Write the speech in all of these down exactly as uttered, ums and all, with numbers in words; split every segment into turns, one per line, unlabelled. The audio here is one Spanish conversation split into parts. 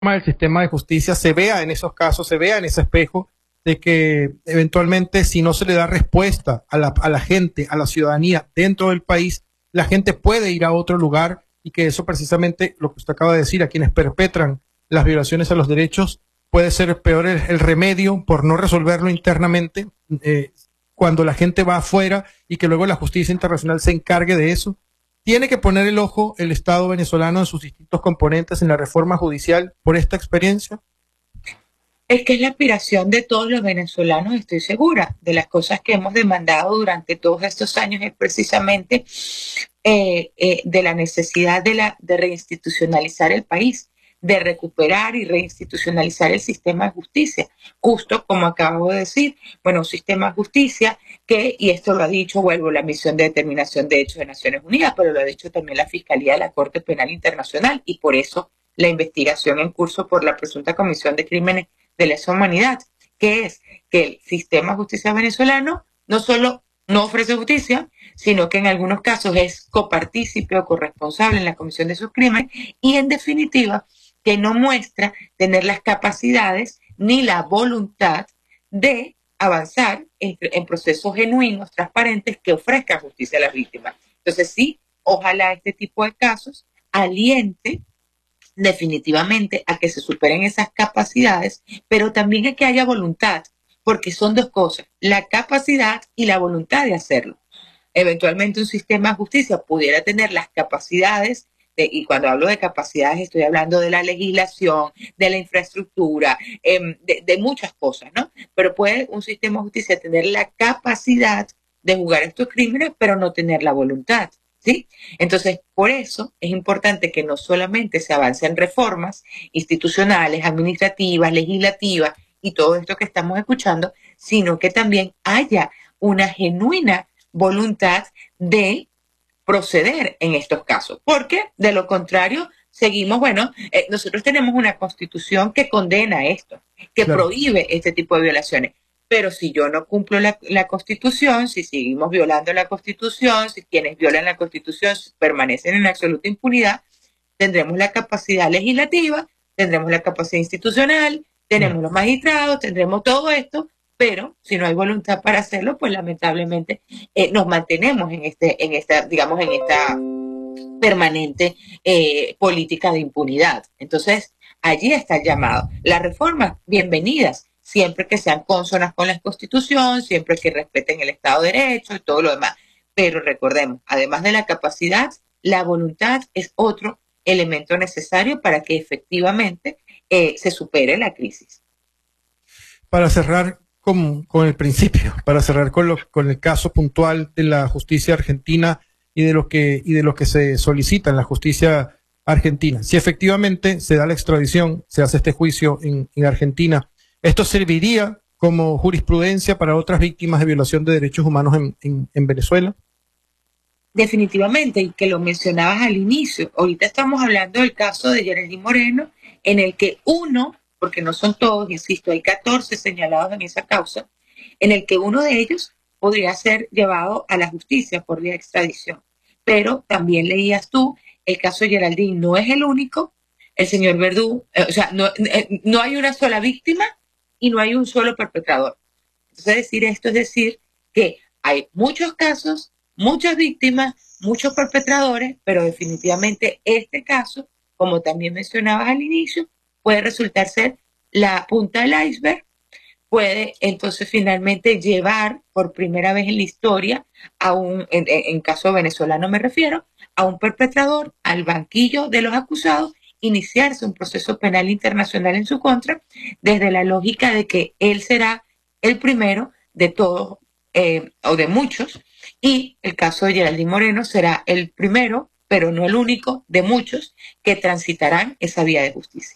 del sistema de justicia se vea en esos casos, se vea en ese espejo de que eventualmente si no se le da respuesta a la, a la gente, a la ciudadanía dentro del país, la gente puede ir a otro lugar y que eso precisamente, lo que usted acaba de decir, a quienes perpetran las violaciones a los derechos, puede ser peor el, el remedio por no resolverlo internamente eh, cuando la gente va afuera y que luego la justicia internacional se encargue de eso. ¿Tiene que poner el ojo el Estado venezolano en sus distintos componentes en la reforma judicial por esta experiencia?
Es que es la aspiración de todos los venezolanos, estoy segura. De las cosas que hemos demandado durante todos estos años es precisamente eh, eh, de la necesidad de, la, de reinstitucionalizar el país, de recuperar y reinstitucionalizar el sistema de justicia. Justo como acabo de decir, bueno, un sistema de justicia que, y esto lo ha dicho, vuelvo, la Misión de Determinación de Hechos de Naciones Unidas, pero lo ha dicho también la Fiscalía de la Corte Penal Internacional, y por eso la investigación en curso por la presunta comisión de crímenes de lesa humanidad, que es que el sistema de justicia venezolano no solo no ofrece justicia, sino que en algunos casos es copartícipe o corresponsable en la comisión de sus crímenes, y en definitiva que no muestra tener las capacidades ni la voluntad de avanzar en, en procesos genuinos, transparentes, que ofrezcan justicia a las víctimas. Entonces sí, ojalá este tipo de casos aliente definitivamente a que se superen esas capacidades, pero también a que haya voluntad, porque son dos cosas, la capacidad y la voluntad de hacerlo. Eventualmente un sistema de justicia pudiera tener las capacidades, de, y cuando hablo de capacidades estoy hablando de la legislación, de la infraestructura, eh, de, de muchas cosas, ¿no? Pero puede un sistema de justicia tener la capacidad de juzgar estos crímenes, pero no tener la voluntad. ¿Sí? Entonces, por eso es importante que no solamente se avance en reformas institucionales, administrativas, legislativas y todo esto que estamos escuchando, sino que también haya una genuina voluntad de proceder en estos casos. Porque, de lo contrario, seguimos, bueno, eh, nosotros tenemos una constitución que condena esto, que claro, prohíbe este tipo de violaciones. Pero si yo no cumplo la, la Constitución, si seguimos violando la Constitución, si quienes violan la Constitución permanecen en absoluta impunidad, tendremos la capacidad legislativa, tendremos la capacidad institucional, tenemos mm. los magistrados, tendremos todo esto, pero si no hay voluntad para hacerlo, pues lamentablemente eh, nos mantenemos en este, en esta, digamos, en esta permanente eh, política de impunidad. Entonces, allí está el llamado. Las reformas, bienvenidas, siempre que sean cónsonas con la Constitución, siempre que respeten el Estado de Derecho y todo lo demás. Pero recordemos, además de la capacidad, la voluntad es otro elemento necesario para que efectivamente eh, se supere la crisis.
Para cerrar con, con el principio, para cerrar con, lo, con el caso puntual de la justicia argentina y de lo que, y de lo que se solicita en la justicia argentina. Si efectivamente se da la extradición, se hace este juicio en, en Argentina, ¿esto serviría como jurisprudencia para otras víctimas de violación de derechos humanos en, en, en Venezuela?
Definitivamente, y que lo mencionabas al inicio. Ahorita estamos hablando del caso de Geraldine Moreno, en el que uno, porque no son todos, insisto, hay catorce señalados en esa causa, en el que uno de ellos podría ser llevado a la justicia por vía de extradición. Pero también leías tú, el caso de Geraldine no es el único, el señor Verdú, eh, o sea, no, eh, no hay una sola víctima y no hay un solo perpetrador. Entonces, decir esto es decir que hay muchos casos, muchas víctimas, muchos perpetradores, pero definitivamente este caso, como también mencionabas al inicio, puede resultar ser la punta del iceberg, puede entonces finalmente llevar por primera vez en la historia a un, en, en caso venezolano me refiero, a un perpetrador al banquillo de los acusados, iniciarse un proceso penal internacional en su contra, desde la lógica de que él será el primero de todos eh, o de muchos, y el caso de Geraldine Moreno será el primero, pero no el único, de muchos que transitarán esa vía de justicia.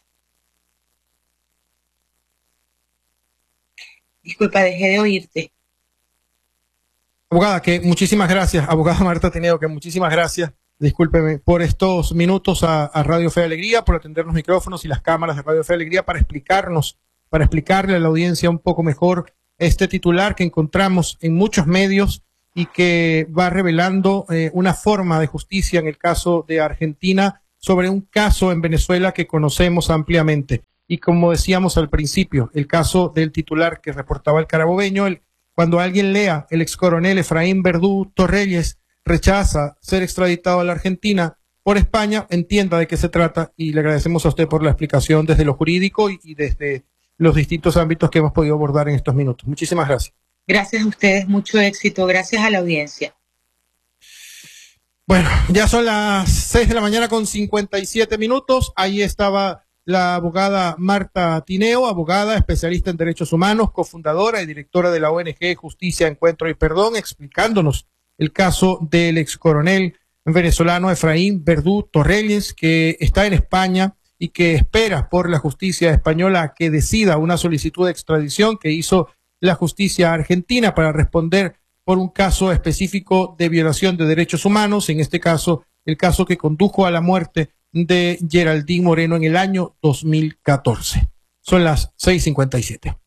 Disculpa, dejé de oírte.
Abogada, que muchísimas gracias. Abogada Marta Tineo, que muchísimas gracias. Discúlpeme por estos minutos a, a Radio Fe y Alegría, por atender los micrófonos y las cámaras de Radio Fe y Alegría para explicarnos, para explicarle a la audiencia un poco mejor este titular que encontramos en muchos medios y que va revelando eh, una forma de justicia en el caso de Argentina sobre un caso en Venezuela que conocemos ampliamente. Y como decíamos al principio, el caso del titular que reportaba el Carabobeño, el, cuando alguien lea el ex coronel Efraín Verdú Torreyes rechaza ser extraditado a la Argentina por España, entienda de qué se trata, y le agradecemos a usted por la explicación desde lo jurídico y, y desde los distintos ámbitos que hemos podido abordar en estos minutos. Muchísimas gracias.
Gracias a ustedes, mucho éxito, gracias a la audiencia.
Bueno, ya son las seis de la mañana con cincuenta y siete minutos. Ahí estaba la abogada Marta Tineo, abogada, especialista en derechos humanos, cofundadora y directora de la O N G Justicia, Encuentro y Perdón, explicándonos el caso del ex coronel venezolano Efraín Verdú Torreyes, que está en España y que espera por la justicia española que decida una solicitud de extradición que hizo la justicia argentina para responder por un caso específico de violación de derechos humanos, en este caso el caso que condujo a la muerte de Geraldine Moreno en el año dos mil catorce. Son las seis cincuenta y siete.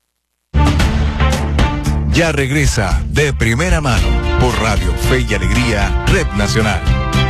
Ya regresa De Primera Mano por Radio Fe y Alegría, Red Nacional.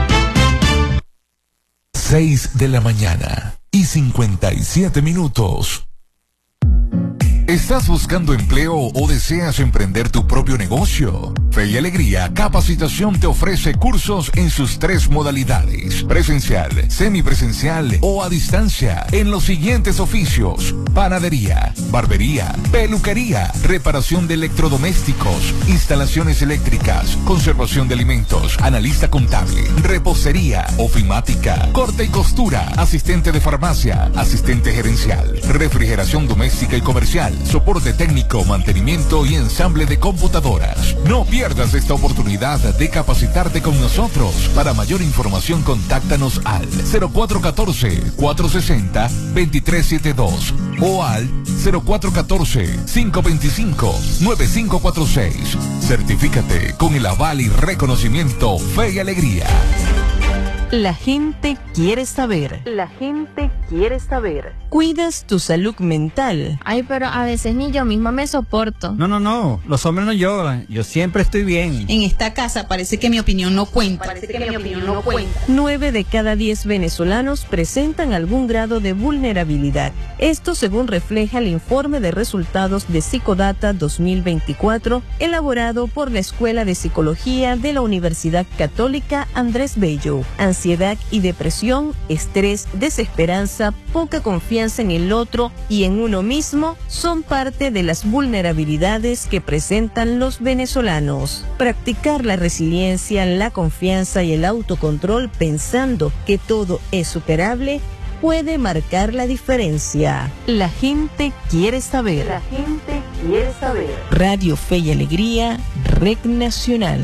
seis de la mañana y cincuenta y siete minutos. ¿Estás buscando empleo o deseas emprender tu propio negocio? Fe y Alegría Capacitación te ofrece cursos en sus tres modalidades: presencial, semipresencial o a distancia, en los siguientes oficios: panadería, barbería, peluquería, reparación de electrodomésticos, instalaciones eléctricas, conservación de alimentos, analista contable, repostería, ofimática, corte y costura, asistente de farmacia, asistente gerencial, refrigeración doméstica y comercial, soporte técnico, mantenimiento y ensamble de computadoras. No pierdas esta oportunidad de capacitarte con nosotros. Para mayor información, contáctanos al cero cuatro uno cuatro, cuatro seis cero, dos tres siete dos o al cero cuatro uno cuatro, cinco dos cinco, nueve cinco cuatro seis. Certifícate con el aval y reconocimiento Fe y Alegría.
La gente quiere saber. La gente quiere saber. ¿Cuidas tu salud mental?
Ay, pero a veces ni yo misma me soporto.
No, no, no. Los hombres no lloran. Yo siempre estoy bien.
En esta casa parece que mi opinión no cuenta. Parece que mi opinión no cuenta.
Nueve de cada diez venezolanos presentan algún grado de vulnerabilidad. Esto según refleja el informe de resultados de Psicodata dos mil veinticuatro, elaborado por la Escuela de Psicología de la Universidad Católica Andrés Bello. Ansiedad y depresión, estrés, desesperanza, poca confianza en el otro y en uno mismo son parte de las vulnerabilidades que presentan los venezolanos. Practicar la resiliencia, la confianza y el autocontrol pensando que todo es superable puede marcar la diferencia. La gente quiere saber. La gente quiere saber. Radio Fe y Alegría, Red Nacional.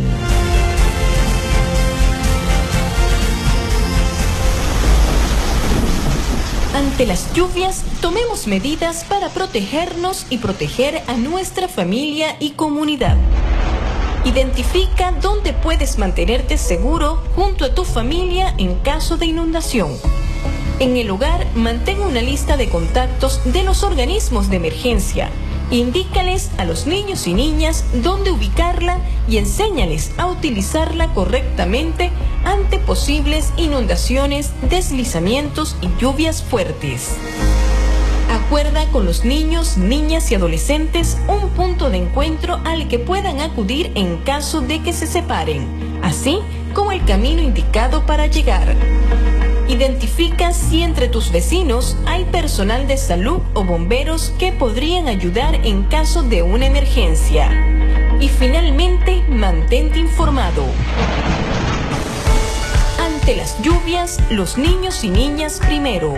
Ante las lluvias, tomemos medidas para protegernos y proteger a nuestra familia y comunidad. Identifica dónde puedes mantenerte seguro junto a tu familia en caso de inundación. En el hogar, mantén una lista de contactos de los organismos de emergencia. Indícales a los niños y niñas dónde ubicarla y enséñales a utilizarla correctamente ante posibles inundaciones, deslizamientos y lluvias fuertes. Acuerda con los niños, niñas y adolescentes un punto de encuentro al que puedan acudir en caso de que se separen, así como el camino indicado para llegar. Identifica si entre tus vecinos hay personal de salud o bomberos que podrían ayudar en caso de una emergencia. Y finalmente, mantente informado. Ante las lluvias, los niños y niñas primero.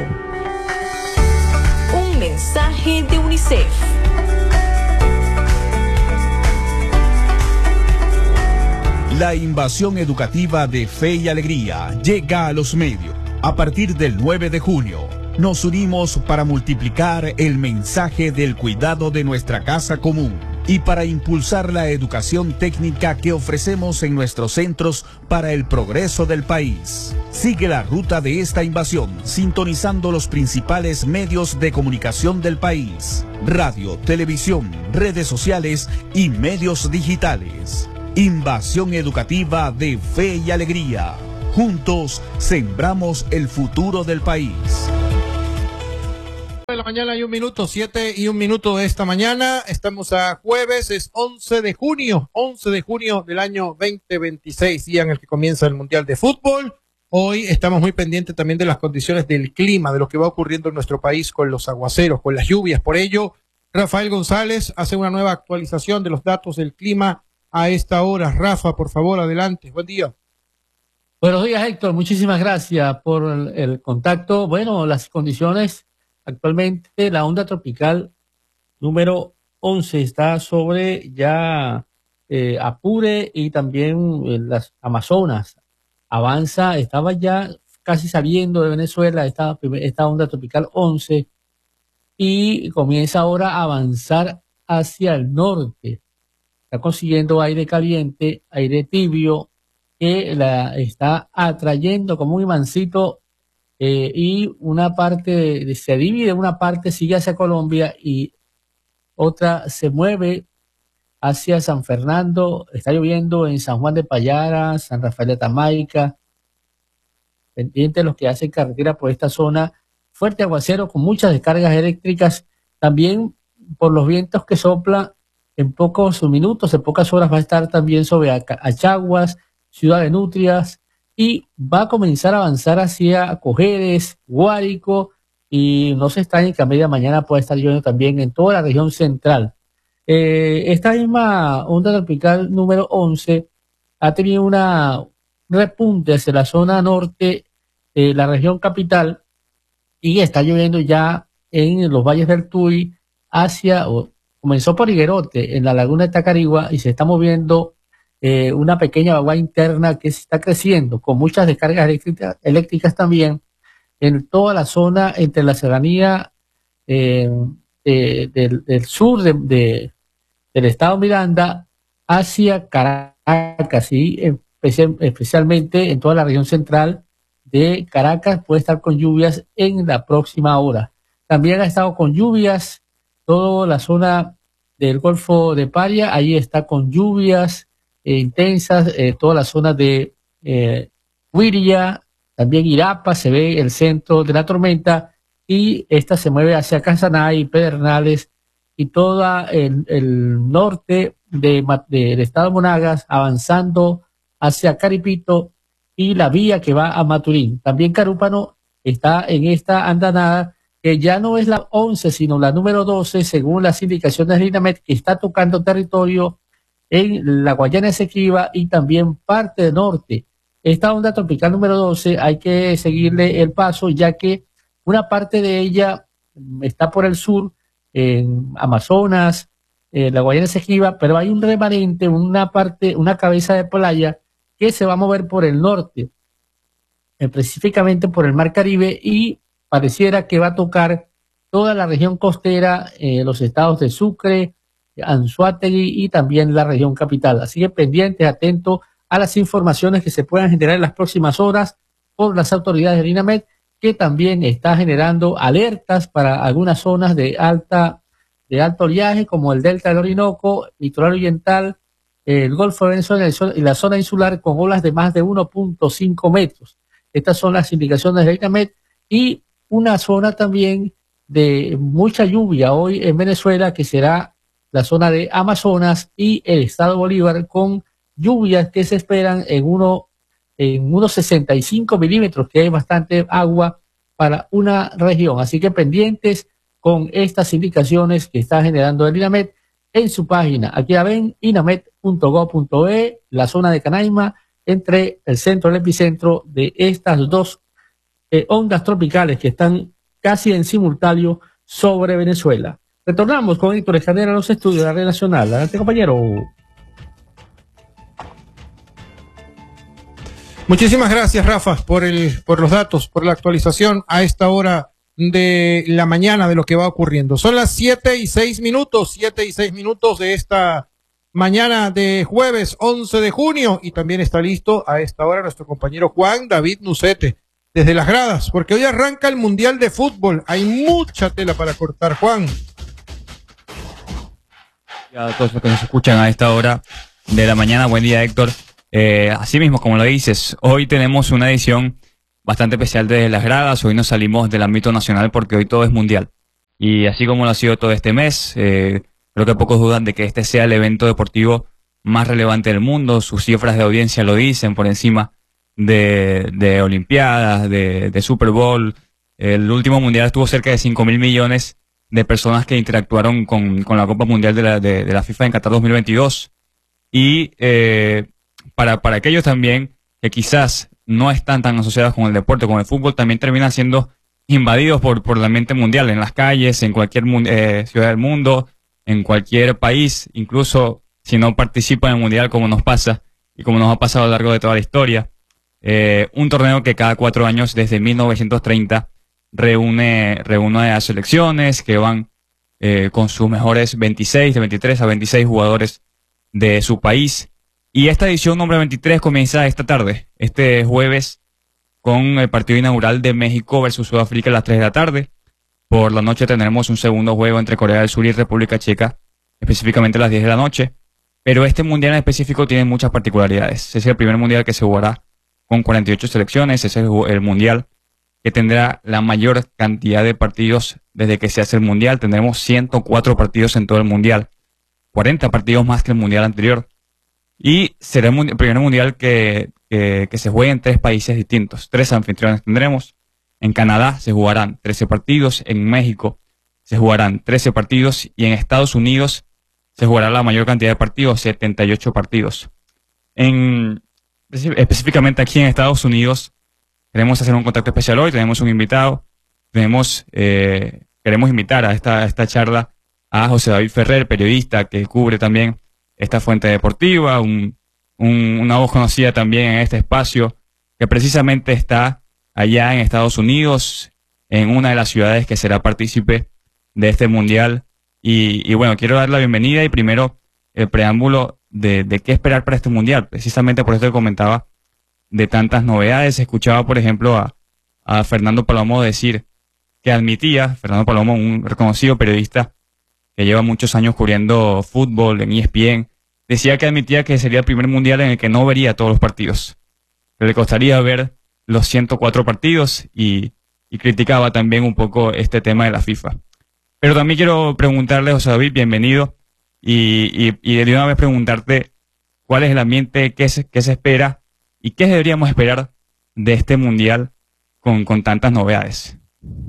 Un mensaje de UNICEF.
La invasión educativa de Fe y Alegría llega a los medios. A partir del nueve de junio, nos unimos para multiplicar el mensaje del cuidado de nuestra casa común y para impulsar la educación técnica que ofrecemos en nuestros centros para el progreso del país. Sigue la ruta de esta invasión sintonizando los principales medios de comunicación del país: radio, televisión, redes sociales y medios digitales. Invasión educativa de Fe y Alegría. Juntos sembramos el futuro del país.
De la mañana y un minuto, siete y un minuto de esta mañana. Estamos a jueves, es once de junio, once de junio del año veinte veintiséis, día en el que comienza el Mundial de Fútbol. Hoy estamos muy pendientes también de las condiciones del clima, de lo que va ocurriendo en nuestro país con los aguaceros, con las lluvias. Por ello, Rafael González hace una nueva actualización de los datos del clima a esta hora. Rafa, por favor, adelante. Buen día.
Buenos días, Héctor. Muchísimas gracias por el, el contacto. Bueno, las condiciones actualmente, la onda tropical número once está sobre ya eh, Apure y también eh, las Amazonas. Avanza, estaba ya casi saliendo de Venezuela esta, esta onda tropical once y comienza ahora a avanzar hacia el norte. Está consiguiendo aire caliente, aire tibio, que la está atrayendo como un imancito eh, y una parte de, de, se divide, una parte sigue hacia Colombia y otra se mueve hacia San Fernando. Está lloviendo en San Juan de Payara, San Rafael de Tamaica, pendiente de los que hacen carretera por esta zona, fuerte aguacero con muchas descargas eléctricas, también por los vientos que soplan en pocos minutos, en pocas horas va a estar también sobre Achaguas, Ciudad de Nutrias, y va a comenzar a avanzar hacia Cojedes, Guárico, y no se extrañe que a media mañana pueda estar lloviendo también en toda la región central. Eh, esta misma onda tropical número once ha tenido una repunte hacia la zona norte de la región capital y está lloviendo ya en los valles del Tuy hacia, o, comenzó por Higuerote, en la laguna de Tacarigua, y se está moviendo Eh, una pequeña vaguada interna que se está creciendo con muchas descargas eléctricas, eléctricas también en toda la zona entre la serranía eh, eh, del, del sur de, de, del estado Miranda hacia Caracas y especial, especialmente en toda la región central de Caracas puede estar con lluvias en la próxima hora. También ha estado con lluvias toda la zona del Golfo de Paria, ahí está con lluvias Eh, intensas, eh, toda la zona de eh, Huiria, también Irapa, se ve el centro de la tormenta y esta se mueve hacia Casanay, Pedernales y todo el, el norte de, de, del estado de Monagas, avanzando hacia Caripito y la vía que va a Maturín. También Carúpano está en esta andanada que ya no es la once, sino la número doce, según las indicaciones de INAMET, que está tocando territorio en la Guayana Esequiba y también parte del norte. Esta onda tropical número doce hay que seguirle el paso, ya que una parte de ella está por el sur, en Amazonas, en la Guayana Esequiba, pero hay un remanente, una parte, una cabeza de playa que se va a mover por el norte, específicamente por el Mar Caribe, y pareciera que va a tocar toda la región costera, eh, los estados de Sucre, Anzoátegui y también la región capital. Así que pendientes, atentos a las informaciones que se puedan generar en las próximas horas por las autoridades del INAMET, que también está generando alertas para algunas zonas de alta de alto oleaje, como el delta del Orinoco, litoral oriental, el Golfo de Venezuela y la zona insular con olas de más de uno punto cinco metros. Estas son las indicaciones del INAMET y una zona también de mucha lluvia hoy en Venezuela, que será la zona de Amazonas y el estado Bolívar, con lluvias que se esperan en uno en unos sesenta y cinco milímetros, que hay bastante agua para una región. Así que pendientes con estas indicaciones que está generando el INAMET en su página. Aquí la ven, inamet punto gob punto e, la zona de Canaima, entre el centro y el epicentro de estas dos eh, ondas tropicales que están casi en simultáneo sobre Venezuela. Retornamos con Héctor Escandera a los estudios de la Red Nacional. Adelante, compañero.
Muchísimas gracias, Rafa, por el, por los datos, por la actualización a esta hora de la mañana de lo que va ocurriendo. Son las siete y seis minutos, siete y seis minutos de esta mañana de jueves once de junio, y también está listo a esta hora nuestro compañero Juan David Nucete desde las gradas, porque hoy arranca el Mundial de Fútbol. Hay mucha tela para cortar, Juan.
A todos los que nos escuchan a esta hora de la mañana, buen día, Héctor. Eh, así mismo, como lo dices, hoy tenemos una edición bastante especial desde las gradas. Hoy nos salimos del ámbito nacional porque hoy todo es mundial. Y así como lo ha sido todo este mes, eh, creo que pocos dudan de que este sea el evento deportivo más relevante del mundo. Sus cifras de audiencia lo dicen, por encima de, de Olimpiadas, de, de Super Bowl. El último mundial estuvo cerca de cinco mil millones de personas que interactuaron con, con la Copa Mundial de la, de, de la FIFA en Qatar dos mil veintidós. Y eh, para, para aquellos también que quizás no están tan asociados con el deporte, con el fútbol, también terminan siendo invadidos por, por la mente mundial, en las calles, en cualquier eh, ciudad del mundo, en cualquier país, incluso si no participan en el mundial, como nos pasa y como nos ha pasado a lo largo de toda la historia. Eh, un torneo que cada cuatro años, desde mil novecientos treinta, reúne, reúne a selecciones que van eh, con sus mejores veintiséis, de veintitrés a veintiséis jugadores de su país. Y esta edición número veintitrés comienza esta tarde, este jueves, con el partido inaugural de México versus Sudáfrica a las tres de la tarde. Por la noche tendremos un segundo juego entre Corea del Sur y República Checa, específicamente a las diez de la noche. Pero este mundial en específico tiene muchas particularidades. Es el primer mundial que se jugará con cuarenta y ocho selecciones. Es el, el mundial que tendrá la mayor cantidad de partidos desde que se hace el mundial. Tendremos ciento cuatro partidos en todo el mundial, cuarenta partidos más que el mundial anterior. Y será el, el primer mundial que, que, que se juegue en tres países distintos. Tres anfitriones tendremos. En Canadá se jugarán trece partidos, en México se jugarán trece partidos y en Estados Unidos se jugará la mayor cantidad de partidos, setenta y ocho partidos. En, específicamente aquí en Estados Unidos queremos hacer un contacto especial hoy, tenemos un invitado, tenemos, eh, queremos invitar a esta, a esta charla a José David Ferrer, periodista que cubre también esta fuente deportiva, un, un, una voz conocida también en este espacio, que precisamente está allá en Estados Unidos, en una de las ciudades que será partícipe de este mundial. Y, y bueno, quiero dar la bienvenida y primero el preámbulo de, de qué esperar para este mundial. Precisamente por eso te comentaba de tantas novedades. Escuchaba, por ejemplo, a, a Fernando Palomo decir que admitía, Fernando Palomo, un reconocido periodista que lleva muchos años cubriendo fútbol en E S P N, decía que admitía que sería el primer mundial en el que no vería todos los partidos, que le costaría ver los ciento cuatro partidos y, y criticaba también un poco este tema de la FIFA. Pero también quiero preguntarle, José David, bienvenido, y, y, y de una vez preguntarte cuál es el ambiente, qué se, qué se espera y qué deberíamos esperar de este mundial con, con tantas novedades.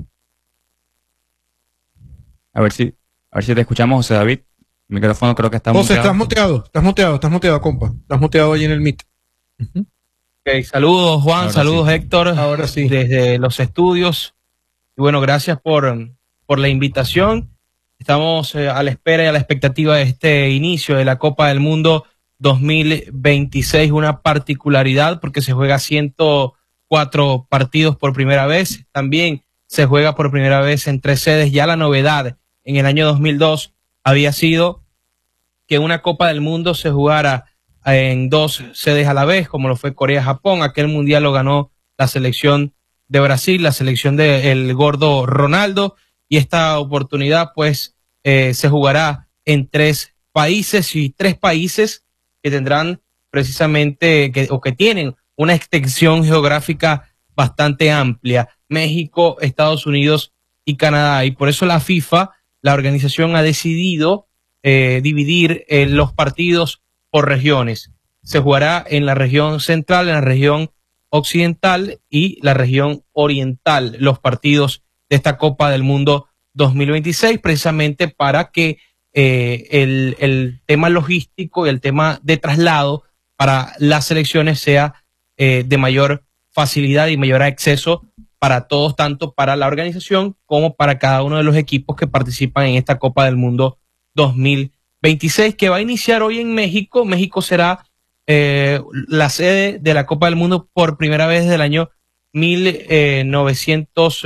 A ver si, a ver si te escuchamos, José David. El micrófono creo que está
José,
muteado.
estás muteado, estás muteado, estás muteado, compa. Estás muteado ahí en el Meet. Uh-huh.
Okay, saludos Juan,
Ahora
saludos
sí.
Héctor,
Ahora sí.
desde los estudios. Y bueno, gracias por, por la invitación. Estamos eh, a la espera y a la expectativa de este inicio de la Copa del Mundo dos mil veintiséis, una particularidad porque se juega ciento cuatro partidos por primera vez. También se juega por primera vez en tres sedes. Ya la novedad en el año dos mil dos había sido que una Copa del Mundo se jugara en dos sedes a la vez, como lo fue Corea-Japón. Aquel mundial lo ganó la selección de Brasil, la selección del gordo Ronaldo, y esta oportunidad pues eh, se jugará en tres países y tres países que tendrán precisamente que, o que tienen una extensión geográfica bastante amplia: México, Estados Unidos y Canadá. Y por eso la FIFA, la organización, ha decidido eh, dividir eh, los partidos por regiones. Se jugará en la región central, en la región occidental y la región oriental los partidos de esta Copa del Mundo dos mil veintiséis, precisamente para que eh, el, el tema logístico y el tema de traslado para las selecciones sea eh, de mayor facilidad y mayor acceso para todos, tanto para la organización como para cada uno de los equipos que participan en esta Copa del Mundo dos mil veintiséis, que va a iniciar hoy en México. México será eh, la sede de la Copa del Mundo por primera vez desde el año mil novecientos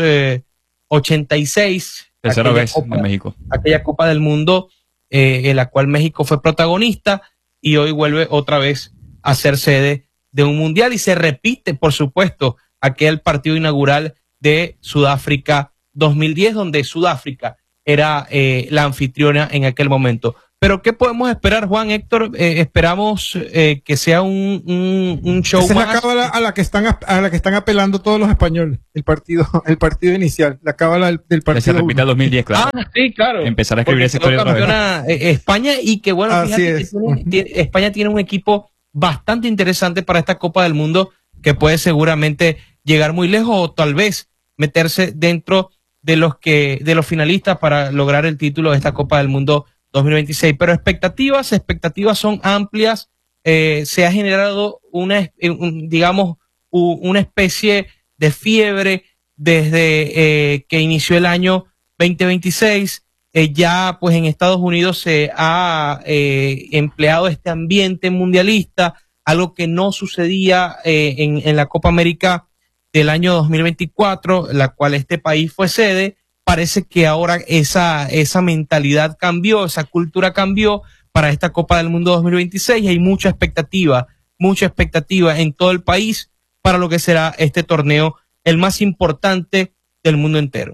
ochenta y seis.
Tercera vez
Copa,
en México.
Aquella Copa del Mundo eh, en la cual México fue protagonista, y hoy vuelve otra vez a ser sede de un mundial, y se repite, por supuesto, aquel partido inaugural de Sudáfrica dos mil diez, donde Sudáfrica era eh, la anfitriona en aquel momento. Pero ¿qué podemos esperar, Juan, Héctor? Eh, esperamos eh, que sea un, un, un show
Esa
más.
es la cábala a la que están a la que están apelando todos los españoles. El partido, el partido inicial, la cábala del, del partido.
Se repite el dos mil diez, claro.
Ah, sí, claro.
Empezar a escribir
Porque
esa historia otra vez.
campeona, eh, España y que bueno,
Así
fíjate que
es.
tiene, tiene- España tiene un equipo bastante interesante para esta Copa del Mundo que puede seguramente llegar muy lejos o tal vez meterse dentro de los que de los finalistas para lograr el título de esta Copa del Mundo dos mil veintiséis. Pero expectativas, expectativas son amplias. Eh, se ha generado una, es- eh, un- digamos, u- una especie de fiebre desde eh, que inició el año veinte veintiséis. Eh, ya pues en Estados Unidos se ha eh, empleado este ambiente mundialista, algo que no sucedía eh, en, en la Copa América del año dos mil veinticuatro, la cual este país fue sede. Parece que ahora esa, esa mentalidad cambió, esa cultura cambió para esta Copa del Mundo dos mil veintiséis y hay mucha expectativa, mucha expectativa en todo el país para lo que será este torneo, el más importante del mundo entero.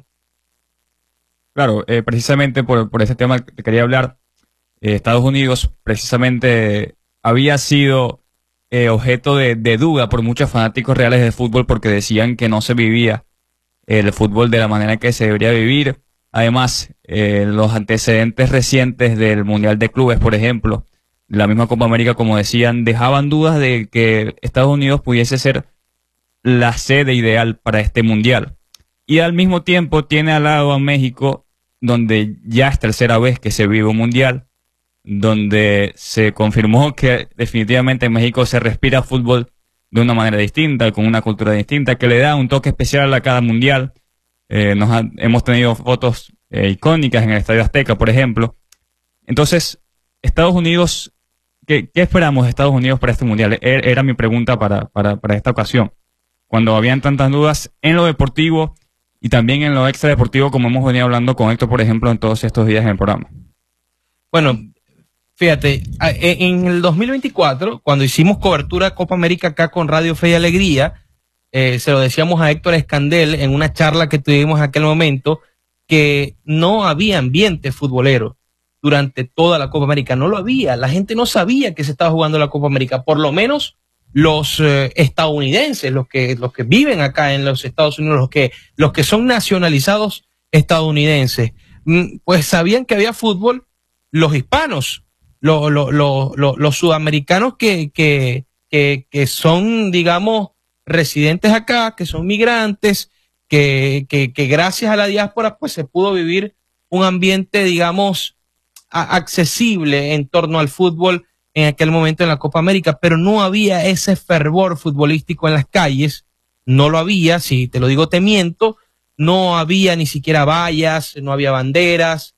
Claro, eh, precisamente por, por ese tema que quería hablar, eh, Estados Unidos precisamente había sido eh, objeto de, de duda por muchos fanáticos reales de fútbol porque decían que no se vivía el fútbol de la manera que se debería vivir. Además, eh, los antecedentes recientes del Mundial de Clubes, por ejemplo, de la misma Copa América, como decían, dejaban dudas de que Estados Unidos pudiese ser la sede ideal para este Mundial. Y al mismo tiempo tiene al lado a México, donde ya es tercera vez que se vive un Mundial, donde se confirmó que definitivamente en México se respira fútbol de una manera distinta, con una cultura distinta, que le da un toque especial a cada Mundial. Eh, nos ha- hemos tenido fotos eh, icónicas en el Estadio Azteca, por ejemplo. Entonces, Estados Unidos, ¿qué, qué esperamos de Estados Unidos para este Mundial? E- Era mi pregunta para, para, para esta ocasión. Cuando habían tantas dudas en lo deportivo y también en lo extradeportivo, como hemos venido hablando con Héctor, por ejemplo, en todos estos días en el programa.
Bueno, fíjate, a- e- en el dos mil veinticuatro, cuando hicimos cobertura Copa América acá con Radio Fe y Alegría, eh, se lo decíamos a Héctor Escandel en una charla que tuvimos en aquel momento, que no había ambiente futbolero durante toda la Copa América, no lo había, la gente no sabía que se estaba jugando la Copa América, por lo menos los eh, estadounidenses, los que, los que viven acá en los Estados Unidos, los que, los que son nacionalizados estadounidenses, mm, pues sabían que había fútbol. Los hispanos, lo- lo- lo- lo- los sudamericanos que, que, que, que son, digamos, residentes acá, que son migrantes, que, que, que gracias a la diáspora pues se pudo vivir un ambiente, digamos, a- accesible en torno al fútbol en aquel momento en la Copa América, pero no había ese fervor futbolístico en las calles, no lo había, si te lo digo te miento, no había ni siquiera vallas, no había banderas,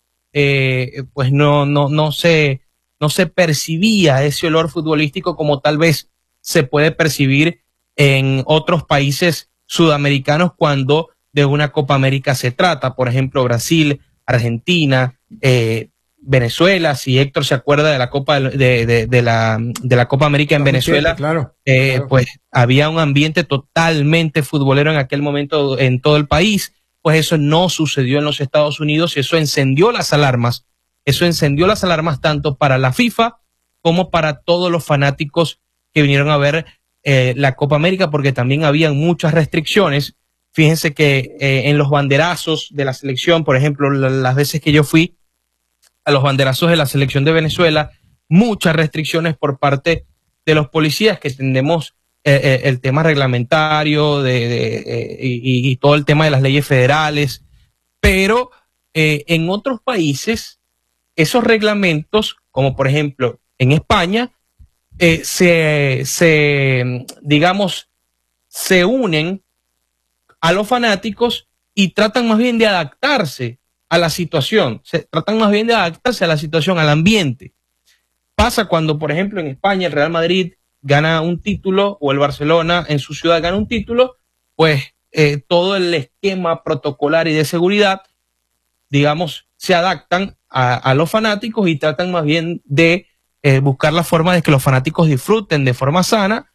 eh, pues no, no, no se, no se percibía ese olor futbolístico como tal vez se puede percibir en otros países sudamericanos cuando de una Copa América se trata, por ejemplo Brasil, Argentina, eh, Venezuela. Si Héctor se acuerda de la Copa de, de, de la de la Copa América en Venezuela,
claro,
eh,
claro.
pues había un ambiente totalmente futbolero en aquel momento en todo el país. Pues eso no sucedió en los Estados Unidos y eso encendió las alarmas. Eso encendió las alarmas tanto para la FIFA como para todos los fanáticos que vinieron a ver eh, la Copa América, porque también habían muchas restricciones. Fíjense que eh, en los banderazos de la selección, por ejemplo, la- las veces que yo fui a los banderazos de la selección de Venezuela, muchas restricciones por parte de los policías que tendemos eh, eh, el tema reglamentario de, de, eh, y, y todo el tema de las leyes federales, pero eh, en otros países esos reglamentos, como por ejemplo en España, eh, se, se, digamos, se unen a los fanáticos y tratan más bien de adaptarse a la situación, se tratan más bien de adaptarse a la situación, al ambiente. Pasa cuando, por ejemplo, en España el Real Madrid gana un título o el Barcelona en su ciudad gana un título, pues eh, todo el esquema protocolar y de seguridad, digamos, se adaptan a, a los fanáticos y tratan más bien de eh, buscar la forma de que los fanáticos disfruten de forma sana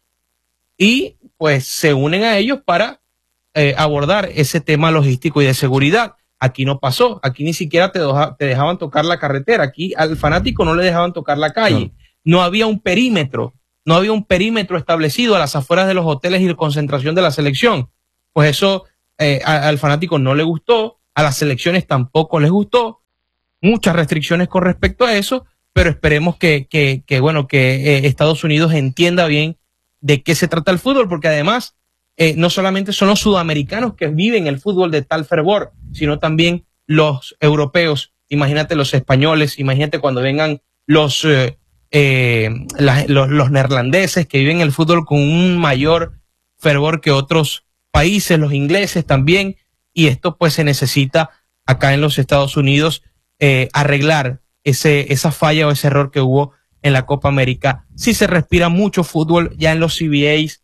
y pues se unen a ellos para eh, abordar ese tema logístico y de seguridad. Aquí no pasó, aquí ni siquiera te, doja, te dejaban tocar la carretera, aquí al fanático no le dejaban tocar la calle, no, no había un perímetro, no había un perímetro establecido a las afueras de los hoteles y de concentración de la selección. Pues eso eh, a, al fanático no le gustó, a las selecciones tampoco les gustó, muchas restricciones con respecto a eso, pero esperemos que, que, que bueno, que eh, Estados Unidos entienda bien de qué se trata el fútbol, porque además eh, no solamente son los sudamericanos que viven el fútbol de tal fervor, sino también los europeos, imagínate los españoles, imagínate cuando vengan los, eh, eh, la, los, los neerlandeses que viven el fútbol con un mayor fervor que otros países, los ingleses también, y esto pues se necesita acá en los Estados Unidos eh, arreglar ese, esa falla o ese error que hubo en la Copa América. Sí se respira mucho fútbol ya en los C B As,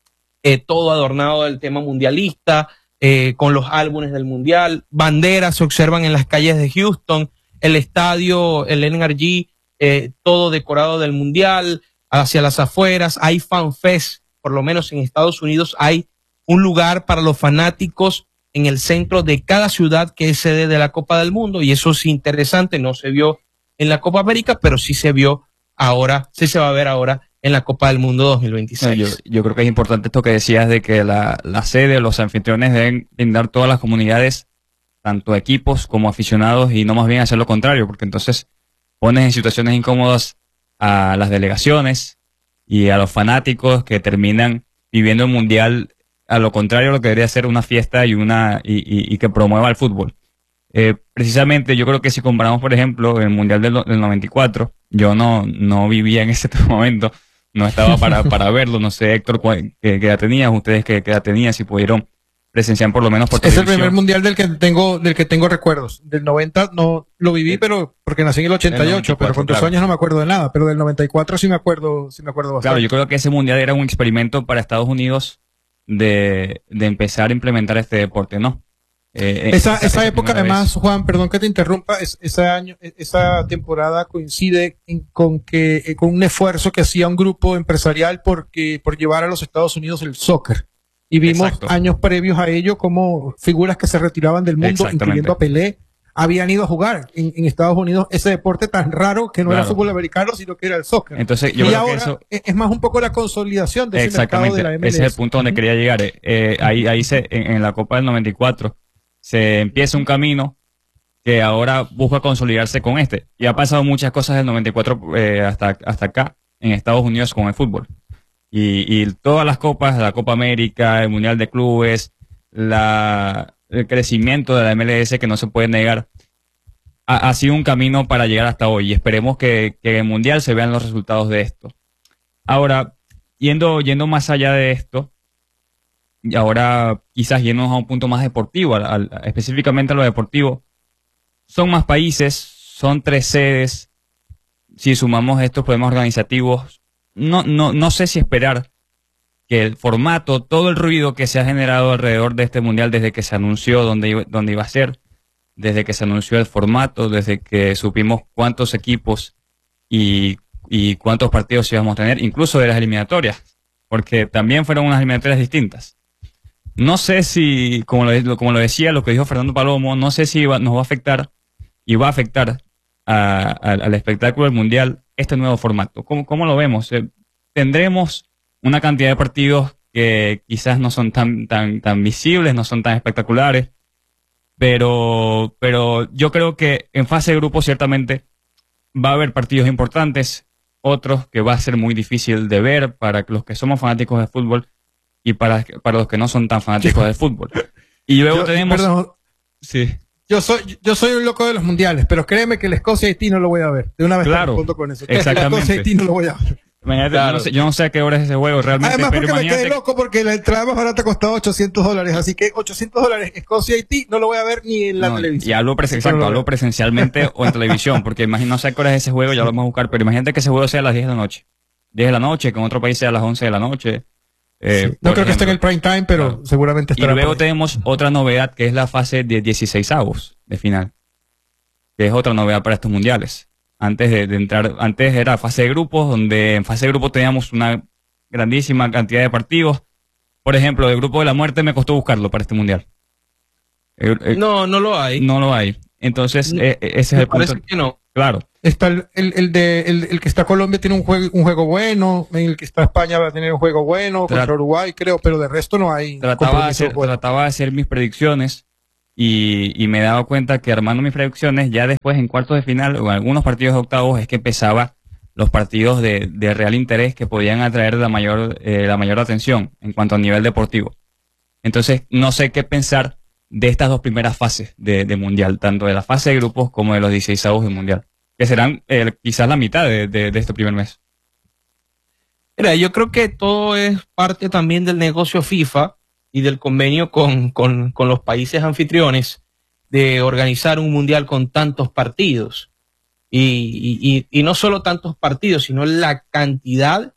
eh, todo adornado del tema mundialista, eh, con los álbumes del mundial, banderas se observan en las calles de Houston, el estadio, el N R G, eh, todo decorado del mundial, hacia las afueras, hay fanfest, por lo menos en Estados Unidos hay un lugar para los fanáticos en el centro de cada ciudad que es sede de la Copa del Mundo, y eso es interesante, no se vio en la Copa América, pero sí se vio ahora, sí se va a ver ahora en la Copa del Mundo dos mil veintiséis.
Yo, yo creo que es importante esto que decías de que la, la sede, los anfitriones deben brindar todas las comunidades, tanto equipos como aficionados, y no más bien hacer lo contrario, porque entonces pones en situaciones incómodas a las delegaciones y a los fanáticos que terminan viviendo el Mundial a lo contrario, lo que debería ser una fiesta y una y, y, y que promueva el fútbol. Eh, precisamente, yo creo que si comparamos, por ejemplo, el Mundial del, del noventa y cuatro, yo no, no vivía en ese momento, no estaba para, para verlo, no sé, Héctor, ¿qué, qué edad tenías? ¿Ustedes qué, qué edad tenían? Si pudieron presenciar por lo menos por televisión.
Es el primer Mundial del que tengo del que tengo recuerdos. Del noventa no lo viví, el, pero porque nací en el ochenta y ocho, pero con dos claro. años no me acuerdo de nada, pero del noventa y cuatro sí me acuerdo, sí me acuerdo bastante.
Claro, yo creo que ese Mundial era un experimento para Estados Unidos de, de empezar a implementar este deporte, ¿no?
Eh, esa, esa, esa época, además, vez. Juan, perdón que te interrumpa, es, ese año, esa temporada coincide en, con que eh, con un esfuerzo que hacía un grupo empresarial porque, por llevar a los Estados Unidos el soccer. Y vimos Exacto. años previos a ello como figuras que se retiraban del mundo, incluyendo a Pelé, habían ido a jugar en, en Estados Unidos ese deporte tan raro que no claro. era fútbol americano, sino que era el soccer.
Entonces, yo
y
creo
ahora
que eso
es más un poco la consolidación de ese mercado de la M L S.
Ese es el punto donde quería llegar. Eh, ahí ahí se, en, en la Copa del noventa y cuatro se empieza un camino que ahora busca consolidarse con este. Y ha pasado muchas cosas del noventa y cuatro eh, hasta, hasta acá en Estados Unidos con el fútbol. Y, y todas las copas, la Copa América, el Mundial de Clubes, la, el crecimiento de la M L S que no se puede negar, ha, ha sido un camino para llegar hasta hoy. Y esperemos que, que en el Mundial se vean los resultados de esto. Ahora, yendo, yendo más allá de esto, y ahora quizás yéndonos a un punto más deportivo, al, al, específicamente a lo deportivo, son más países, son tres sedes. Si sumamos estos problemas organizativos, No, no, no sé si esperar que el formato, todo el ruido que se ha generado alrededor de este mundial desde que se anunció dónde iba, dónde iba a ser, desde que se anunció el formato, desde que supimos cuántos equipos y, y cuántos partidos íbamos a tener, incluso de las eliminatorias, porque también fueron unas eliminatorias distintas. No sé si, como lo, como lo decía, lo que dijo Fernando Palomo, no sé si va, nos va a afectar y va a afectar a, a, al espectáculo del mundial este nuevo formato. ¿Cómo, cómo lo vemos? Eh, tendremos una cantidad de partidos que quizás no son tan, tan, tan visibles, no son tan espectaculares, pero, pero yo creo que en fase de grupo ciertamente va a haber partidos importantes, otros que va a ser muy difícil de ver para los que somos fanáticos de fútbol y para, para los que no son tan fanáticos del fútbol. Y luego
yo,
tenemos...
Perdón.
Sí.
Yo soy, yo soy un loco de los mundiales, pero créeme que el Escocia-Haití no lo voy a ver. De una vez
claro,
te con eso.
Exactamente.
El Escocia-Haití no lo voy a ver.
Imagínate, claro. yo, no sé, yo no sé a qué hora es ese juego realmente.
Además,
pero
porque
imagínate...
me quedé loco porque la entrada más barata costaba ochocientos dólares. Así que ochocientos dólares Escocia-Haití no lo voy a ver ni en la
no,
televisión.
Y hablo, presen exacto, hablo presencialmente o en televisión, porque imagino, no sé a qué hora es ese juego, ya lo vamos a buscar, pero imagínate que ese juego sea a las diez de la noche. diez de la noche, que en otro país sea a las once de la noche. Eh,
sí. No creo ejemplo. que esté en el prime time, pero claro. seguramente estará.
Y luego tenemos otra novedad que es la fase de dieciseisavos de final, que es otra novedad para estos mundiales. Antes de, de entrar, antes era fase de grupos, donde en fase de grupos teníamos una grandísima cantidad de partidos. Por ejemplo, el grupo de la muerte me costó buscarlo para este mundial. Eh, eh,
no, no lo hay.
No lo hay. Entonces, eh, ese es
Me
el punto.
parece que no.
Claro.
Está el, el, el de, el, el que está Colombia tiene un juego, un juego bueno, el que está España va a tener un juego bueno,
Tra-
contra Uruguay creo, pero de resto no hay
Trataba de,
compromiso
hacer,
bueno.
trataba de hacer mis predicciones y, y me he dado cuenta que armando mis predicciones, ya después en cuartos de final o en algunos partidos de octavos, es que empezaba los partidos de, de real interés que podían atraer la mayor, eh, la mayor atención en cuanto a nivel deportivo. Entonces, no sé qué pensar de estas dos primeras fases de, de Mundial, tanto de la fase de grupos como de los dieciseisavos de Mundial, que serán eh, quizás la mitad de, de, de este primer mes.
Mira, yo creo que todo es parte también del negocio FIFA y del convenio con, con, con los países anfitriones de organizar un mundial con tantos partidos. Y, y, y no solo tantos partidos, sino la cantidad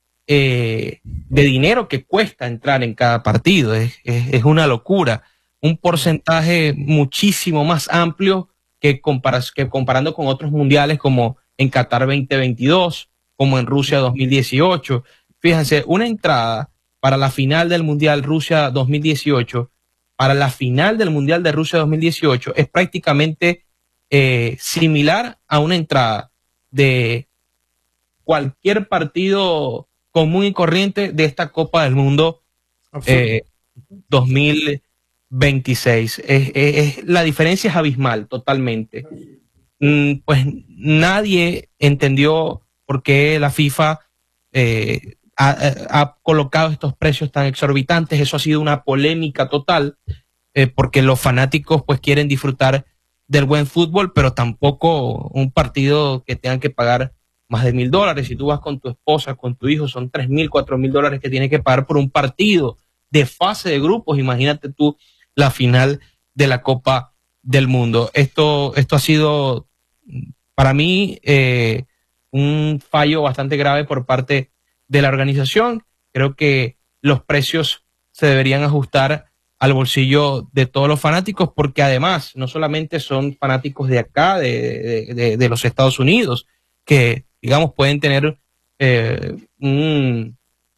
eh, de dinero que cuesta entrar en cada partido. Es, es, es una locura. Un porcentaje muchísimo más amplio que, comparas, que comparando con otros mundiales como en Qatar veinte veintidós, como en Rusia dos mil dieciocho. Fíjense, una entrada para la final del Mundial Rusia dos mil dieciocho, para la final del Mundial de Rusia dos mil dieciocho, es prácticamente eh, similar a una entrada de cualquier partido común y corriente de esta Copa del Mundo eh, dos mil veintiséis. Es, es, es, la diferencia es abismal, totalmente. Mm, pues nadie entendió por qué la FIFA eh, ha, ha colocado estos precios tan exorbitantes. Eso ha sido una polémica total, eh, porque los fanáticos pues quieren disfrutar del buen fútbol, pero tampoco un partido que tengan que pagar más de mil dólares. Si tú vas con tu esposa, con tu hijo, son tres mil, cuatro mil dólares que tienes que pagar por un partido de fase de grupos. Imagínate tú la final de la Copa del Mundo. Esto, esto ha sido para mí eh, un fallo bastante grave por parte de la organización. Creo que los precios se deberían ajustar al bolsillo de todos los fanáticos, porque además no solamente son fanáticos de acá, de, de, de, de los Estados Unidos, que digamos pueden tener eh, un,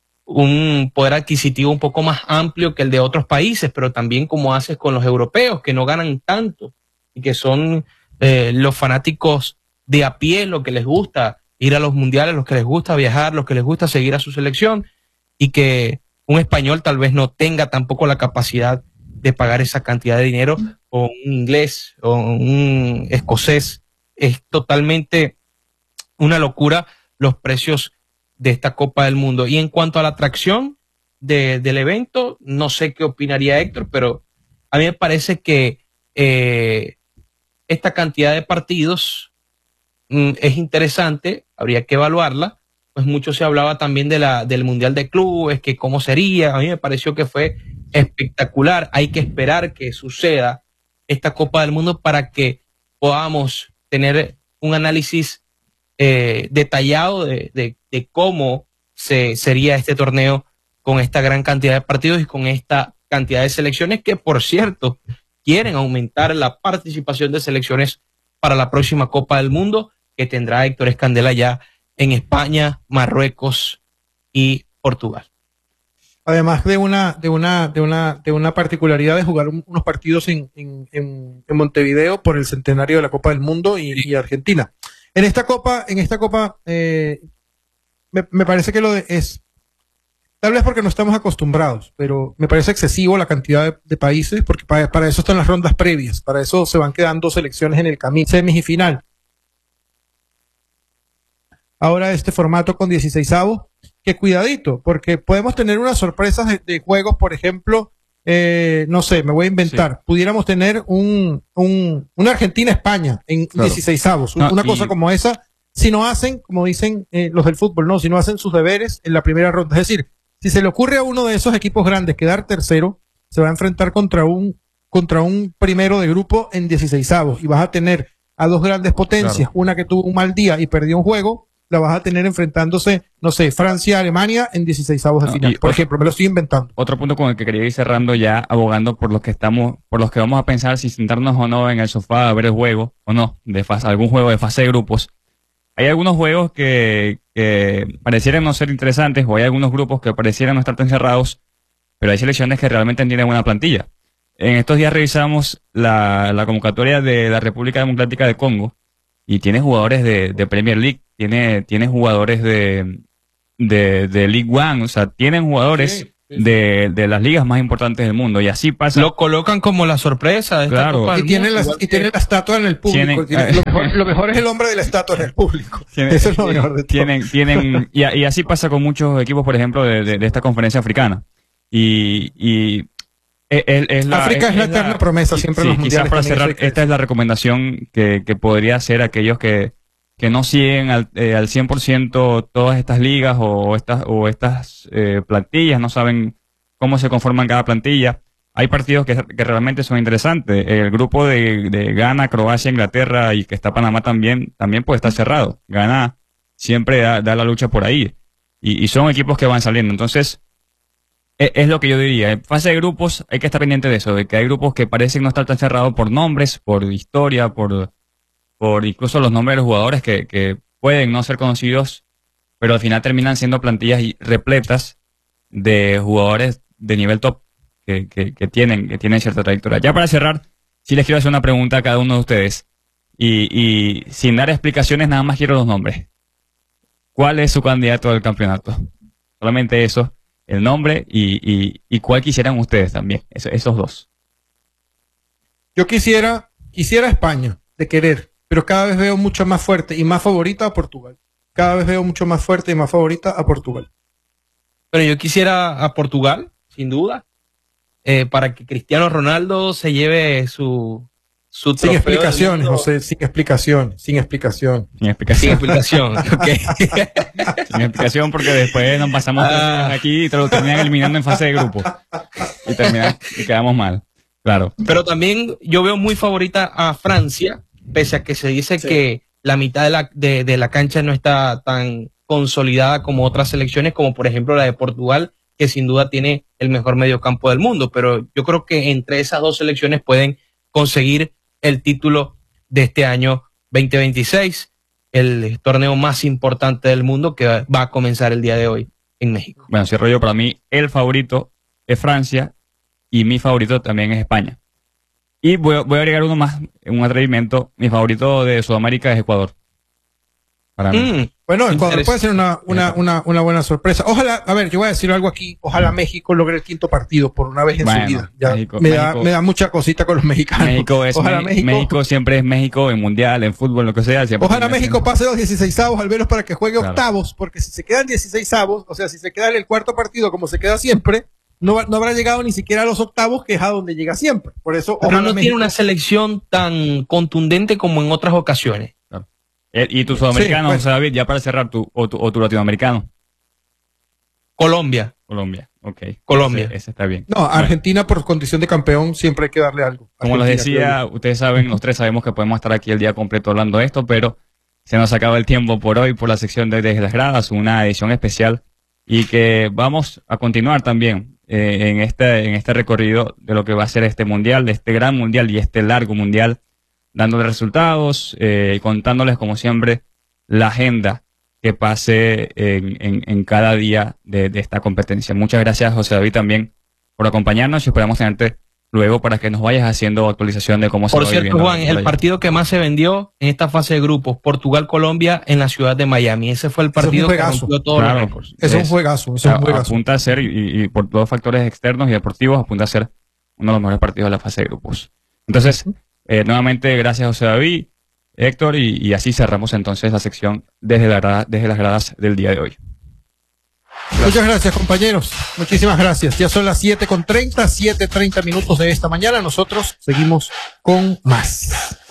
un poder adquisitivo un poco más amplio que el de otros países, pero también como haces con los europeos, que no ganan tanto y que son eh, los fanáticos de a pie, lo que les gusta ir a los mundiales, los que les gusta viajar, los que les gusta seguir a su selección, y que un español tal vez no tenga tampoco la capacidad de pagar esa cantidad de dinero, o un inglés o un escocés. Es totalmente una locura los precios de esta Copa del Mundo. Y en cuanto a la atracción de, del evento, no sé qué opinaría Héctor, pero a mí me parece que eh, esta cantidad de partidos mm, es interesante, habría que evaluarla. Pues mucho se hablaba también de la, del Mundial de Clubes, que cómo sería. A mí me pareció que fue espectacular. Hay que esperar que suceda esta Copa del Mundo para que podamos tener un análisis eh, detallado de, de, de cómo se, sería este torneo con esta gran cantidad de partidos y con esta cantidad de selecciones que, por cierto, quieren aumentar la participación de selecciones para la próxima Copa del Mundo, que tendrá Héctor Escandela ya en España, Marruecos y Portugal.
Además de una, de una, de una, de una particularidad de jugar un, unos partidos en, en, en, en Montevideo por el centenario de la Copa del Mundo y, y Argentina. En esta Copa, en esta Copa, eh, me, me parece que lo de, es, tal vez porque no estamos acostumbrados, pero me parece excesivo la cantidad de, de países, porque para, para eso están las rondas previas, para eso se van quedando selecciones en el camino, semis y final. Ahora este formato con dieciseisavos, que cuidadito, porque podemos tener unas sorpresas de, de juegos, por ejemplo, eh, no sé, me voy a inventar, sí. Pudiéramos tener un, un una Argentina-España en claro. dieciseisavos, no, una y... cosa como esa, si no hacen, como dicen eh, los del fútbol, no, si no hacen sus deberes en la primera ronda. Es decir, si se le ocurre a uno de esos equipos grandes quedar tercero, se va a enfrentar contra un, contra un primero de grupo en dieciseisavos, y vas a tener a dos grandes potencias, claro. Una que tuvo un mal día y perdió un juego, la vas a tener enfrentándose, no sé, Francia, Alemania en dieciseisavos de no, final, por otro, ejemplo, me lo estoy inventando.
Otro punto con el que quería ir cerrando ya, abogando por los que estamos, por los que vamos a pensar si sentarnos o no en el sofá a ver el juego, o no, de fase, algún juego de fase de grupos. Hay algunos juegos que, que parecieran no ser interesantes, o hay algunos grupos que parecieran no estar tan cerrados, pero hay selecciones que realmente tienen buena plantilla. en estos días revisamos la, la convocatoria de la República Democrática de Congo y tiene jugadores de, de Premier League, tiene, tiene jugadores de, de, de League One, o sea, tienen jugadores sí, sí, sí. De, de las ligas más importantes del mundo y así pasa.
Lo colocan como la sorpresa de esta
claro.
Copa
y tiene, la, y tiene la estatua en el público. Tienen, tiene, lo, mejor, lo mejor es el hombre de la estatua en el público.
Tienen,
Eso es lo mejor de todo.
Tienen, tienen, y, y así pasa con muchos equipos, por ejemplo, de, de, de esta conferencia africana. Y, y es, es la,
África es, es la eterna la, promesa siempre
sí,
en los mundiales.
Quizás para cerrar, esta es la recomendación que, que podría hacer aquellos que, que no siguen al, eh, al cien por ciento todas estas ligas o estas, o estas eh, plantillas, no saben cómo se conforman cada plantilla. Hay partidos que, que realmente son interesantes. El grupo de, de Ghana, Croacia, Inglaterra y que está Panamá también, también puede estar cerrado. Ghana siempre da, da la lucha por ahí. Y, y son equipos que van saliendo. Entonces, es lo que yo diría. En fase de grupos hay que estar pendiente de eso, de que hay grupos que parecen no estar tan cerrados por nombres, por historia, por, por incluso los nombres de los jugadores que, que pueden no ser conocidos, pero al final terminan siendo plantillas repletas de jugadores de nivel top que, que, que tienen, que tienen cierta trayectoria. Ya para cerrar, sí les quiero hacer una pregunta a cada uno de ustedes y, y sin dar explicaciones, nada más quiero los nombres. ¿Cuál es su candidato al campeonato? Solamente eso. El nombre y, y, y cuál quisieran ustedes también, eso, esos dos.
Yo quisiera, quisiera España, de querer, pero cada vez veo mucho más fuerte y más favorita a Portugal. Cada vez veo mucho más fuerte y más favorita a Portugal.
Bueno, yo quisiera a Portugal, sin duda, eh, para que Cristiano Ronaldo se lleve su... Su
sin explicaciones, José, sin explicación, sin explicación.
Sin explicación.
Sin explicación, okay.
Sin explicación porque después nos pasamos ah. aquí y te lo terminan eliminando en fase de grupo. Y, terminan, y quedamos mal, claro.
Pero también yo veo muy favorita a Francia, pese a que se dice sí. que la mitad de la, de, de la cancha no está tan consolidada como otras selecciones, como por ejemplo la de Portugal, que sin duda tiene el mejor mediocampo del mundo. Pero yo creo que entre esas dos selecciones pueden conseguir el título de este año veinte veintiséis, el torneo más importante del mundo que va a comenzar el día de hoy en México.
Bueno, cierro yo, para mí el favorito es Francia y mi favorito también es España. Y voy, voy a agregar uno más, un atrevimiento, mi favorito de Sudamérica es Ecuador. Para mí.
Mm, bueno, Ecuador puede ser una, una, una, una buena sorpresa. Ojalá, a ver, yo voy a decir algo aquí, ojalá México logre el quinto partido por una vez en bueno, su vida. Ya México, me, México, da, me da mucha cosita con los mexicanos.
México, es ojalá México, México siempre es México en mundial, en fútbol, lo que sea.
Ojalá México siendo. pase los dieciseisavos al menos para que juegue claro. octavos, porque si se quedan dieciseisavos, o sea, si se queda en el cuarto partido como se queda siempre, no, no habrá llegado ni siquiera a los octavos, que es a donde llega siempre. Por eso,
pero no
México...
tiene una selección tan contundente como en otras ocasiones.
Claro. ¿Y tu sudamericano, sí, pues, David, ya para cerrar, tu, o, tu, o tu latinoamericano?
Colombia.
Colombia, ok.
Colombia.
Ese, ese está bien.
No, Argentina por condición de campeón siempre hay que darle algo.
Como les decía, ustedes saben, los tres sabemos que podemos estar aquí el día completo hablando de esto, pero se nos acaba el tiempo por hoy por la sección de Desde las Gradas, una edición especial, y que vamos a continuar también eh, en, este, en este recorrido de lo que va a ser este mundial, de este gran mundial y este largo mundial, dándoles resultados, eh, contándoles como siempre la agenda que pase en, en, en cada día de, de esta competencia. Muchas gracias, José David, también por acompañarnos y esperamos tenerte luego para que nos vayas haciendo actualización de cómo se va
viviendo. Por cierto, Juan, el
allá.
partido que más se vendió en esta fase de grupos, Portugal-Colombia en la ciudad de Miami. Ese fue el partido que rompió todos
claro,
los récords.
Es un juegazo, es un juegazo.
Apunta a ser, y, y por todos factores externos y deportivos, apunta a ser uno de los mejores partidos de la fase de grupos. Entonces, eh, nuevamente, gracias, José David, Héctor, y, y así cerramos entonces la sección desde, la, desde las gradas del día de hoy.
Gracias. Muchas gracias, compañeros. Muchísimas gracias. Ya son las siete con treinta, siete treinta minutos de esta mañana. Nosotros seguimos con más.